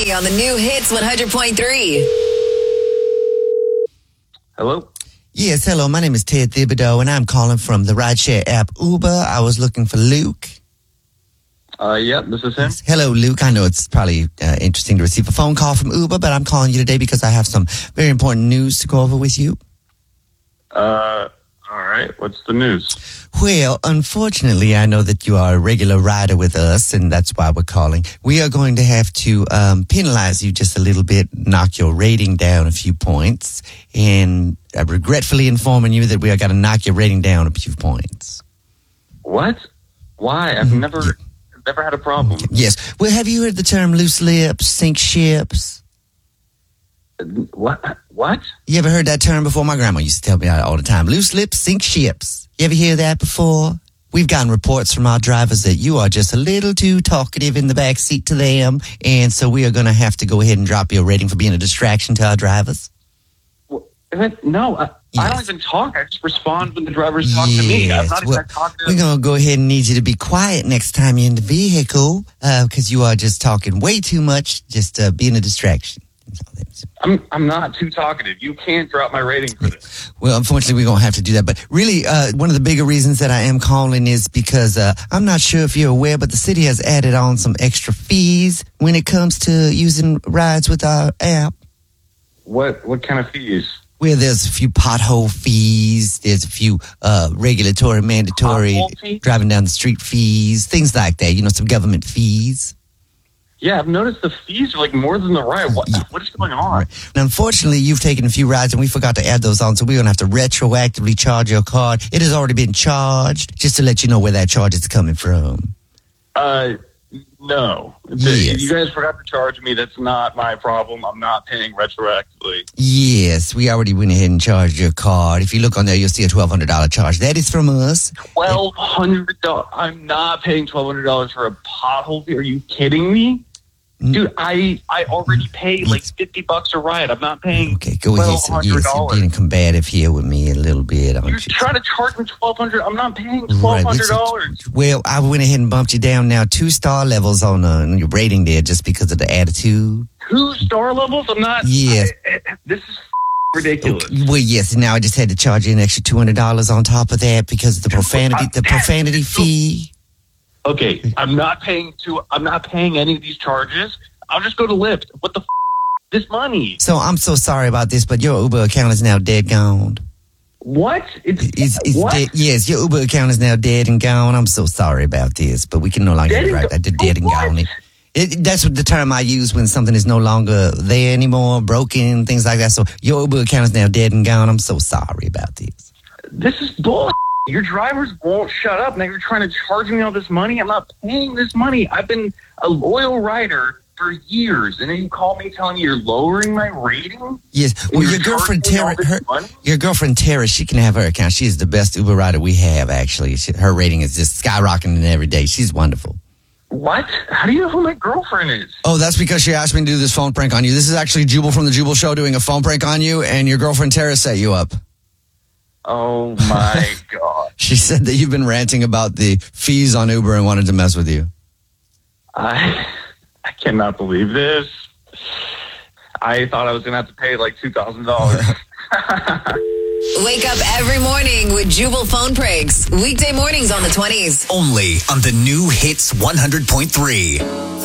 Money on the new Hits 100.3. Hello? Yes, hello. My name is Ted Thibodeau, and I'm calling from the rideshare app Uber. I was looking for Luke. Yep, this is him. Hello, Luke. I know it's probably interesting to receive a phone call from Uber, but I'm calling you today because I have some very important news to go over with you. All right. What's the news? Well, unfortunately, I know that you are a regular rider with us, and that's why we're calling. We are going to have to penalize you just a little bit, knock your rating down a few points, and I'm regretfully informing you that we are going to knock your rating down a few points. What? Why? I've never had a problem. Yes. Well, have you heard the term loose lips, sink ships? What? You ever heard that term before? My grandma used to tell me that all the time. Loose lips, sink ships. You ever hear that before? We've gotten reports from our drivers that you are just a little too talkative in the back seat to them, and so we are going to have to go ahead and drop your rating for being a distraction to our drivers. No, I don't even talk. I just respond when the drivers talk to me. I'm not even talking. We're going to go ahead and need you to be quiet next time you're in the vehicle because you are just talking way too much, just being a distraction. I'm not too talkative. You can't drop my rating for this. Well, unfortunately, we're going to have to do that. But really, one of the bigger reasons that I am calling is because I'm not sure if you're aware, but the city has added on some extra fees when it comes to using rides with our app. What kind of fees? Well, there's a few pothole fees. There's a few regulatory, mandatory driving down the street fees, things like that. You know, some government fees. Yeah, I've noticed the fees are like more than the ride. What is going on? Right. Now, unfortunately, you've taken a few rides and we forgot to add those on, so we're going to have to retroactively charge your card. It has already been charged, just to let you know where that charge is coming from. No. Yes. You guys forgot to charge me. That's not my problem. I'm not paying retroactively. Yes, we already went ahead and charged your card. If you look on there, you'll see a $1,200 charge. That is from us. $1,200? I'm not paying $1,200 for a pothole fee. Are you kidding me? Dude, I already pay like $50 a ride. I'm not paying $1,200. Yes, you're being combative here with me a little bit. You're trying to charge me $1,200. I'm not paying $1,200. Well, I went ahead and bumped you down now 2-star levels on your rating there just because of the attitude. 2-star levels? I'm not. Yes. This is ridiculous. Okay. Well, yes. Now I just had to charge you an extra $200 on top of that because of the profanity fee. Okay, I'm not paying any of these charges. I'll just go to Lyft. What the this money? So I'm so sorry about this, but your Uber account is now dead gone. What? It's what? Dead. Yes, your Uber account is now dead and gone. I'm so sorry about this, but we can no longer write that. Dead and gone. That's what the term I use when something is no longer there anymore, broken, things like that. So your Uber account is now dead and gone. I'm so sorry about this. This is bull. Your drivers won't shut up. Now you're trying to charge me all this money. I'm not paying this money. I've been a loyal rider for years, and then you call me telling me you're lowering my rating? Yes. Well, your girlfriend Tara, she can have her account. She is the best Uber rider we have, actually. Her rating is just skyrocketing every day. She's wonderful. What? How do you know who my girlfriend is? Oh, that's because she asked me to do this phone prank on you. This is actually Jubal from the Jubal Show doing a phone prank on you, and your girlfriend Tara set you up. Oh, my God. She said that you've been ranting about the fees on Uber and wanted to mess with you. I cannot believe this. I thought I was going to have to pay like $2,000. Wake up every morning with Jubal phone pranks. Weekday mornings on the 20s. Only on the new Hits 100.3.